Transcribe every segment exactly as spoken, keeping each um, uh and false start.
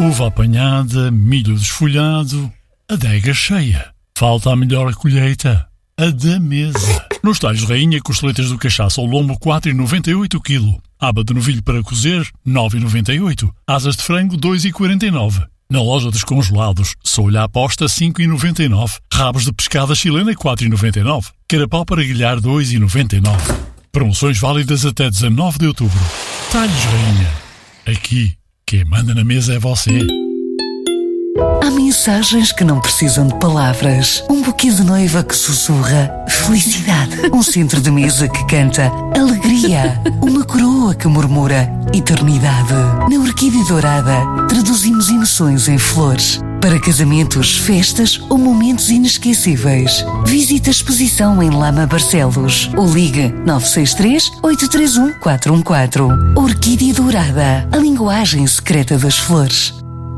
Uva apanhada, milho desfolhado, adega cheia. Falta a melhor colheita, a da mesa. Nos talhos de rainha, costeletas do cachaço ao lombo, quatro vírgula noventa e oito o quilo. Aba de novilho para cozer, nove vírgula noventa e oito. Asas de frango, dois vírgula quarenta e nove. Na loja dos congelados, solha à aposta, cinco vírgula noventa e nove. Rabos de pescada chilena, quatro vírgula noventa e nove. Carapau para grelhar, dois vírgula noventa e nove. Promoções válidas até dezanove de outubro. Talhos rainha. Aqui, quem manda na mesa é você. Há mensagens que não precisam de palavras. Um buquê de noiva que sussurra felicidade. Um centro de mesa que canta alegria. Uma coroa que murmura eternidade. Na Orquídea Dourada, traduzimos emoções em flores. Para casamentos, festas ou momentos inesquecíveis. Visite a exposição em Lama Barcelos ou ligue nove seis três, oito três um, quatro um quatro. Orquídea Dourada, a linguagem secreta das flores.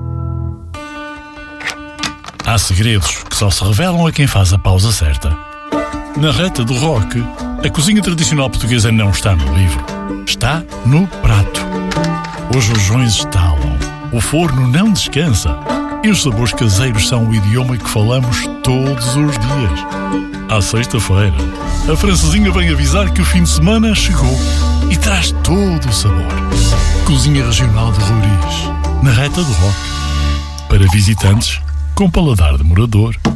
Há segredos que só se revelam a quem faz a pausa certa. Na reta do rock, a cozinha tradicional portuguesa não está no livro. Está no prato. Os rojões estalam, o forno não descansa e os sabores caseiros são o idioma que falamos todos os dias. À sexta-feira, a francesinha vem avisar que o fim de semana chegou e traz todo o sabor. Cozinha regional de Roriz, na reta do rock. Para visitantes com paladar de morador.